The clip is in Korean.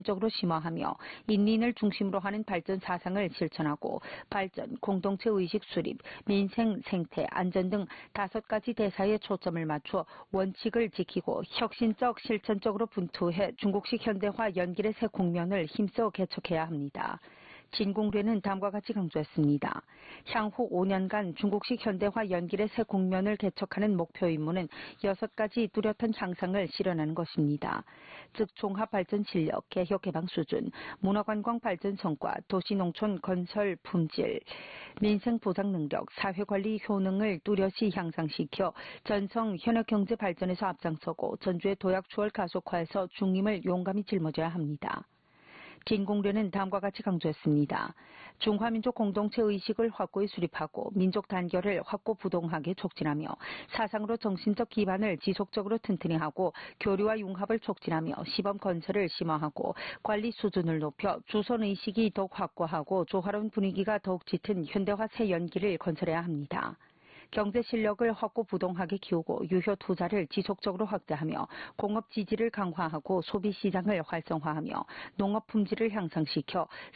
적으로 심화하며 인민을 중심으로 하는 발전 사상을 실천하고 발전, 공동체 의식 수립, 민생, 생태, 안전 등 5가지 대사에 초점을 맞춰 원칙을 지키고 혁신적, 실천적으로 분투해 중국식 현대화 연길의 새 국면을 힘써 개척해야 합니다. 진공류는 다음과 같이 강조했습니다. 향후 5년간 중국식 현대화 연길의 새 국면을 개척하는 목표 임무는 6가지 뚜렷한 향상을 실현하는 것입니다. 즉 종합발전 실력, 개혁 개방 수준, 문화관광 발전 성과, 도시농촌 건설 품질, 민생 보장 능력, 사회관리 효능을 뚜렷이 향상시켜 전성 현역경제 발전에서 앞장서고 전주의 도약 추월 가속화에서 중림을 용감히 짊어져야 합니다. 진공류는 다음과 같이 강조했습니다. 중화민족 공동체 의식을 확고히 수립하고 민족 단결을 확고부동하게 촉진하며 사상으로 정신적 기반을 지속적으로 튼튼히 하고 교류와 융합을 촉진하며 시범 건설을 심화하고 관리 수준을 높여 주선 의식이 더욱 확고하고 조화로운 분위기가 더욱 짙은 현대화 새 연기를 건설해야 합니다. 경제 실력을 확고부동하게 키우고 유효 투자를 지속적으로 확대하며 공업 지지를 강화하고 소비 시장을 활성화하며 농업 품질을 향상시켜